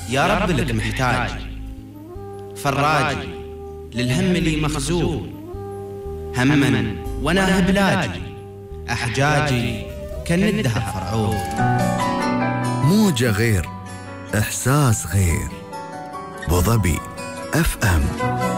يا رب لك محتاج، فراجي للهم لي مخزون، هما وانا بلاجي، احجاجي كندها فرعون. موجة غير، إحساس غير. أبو ظبي FM.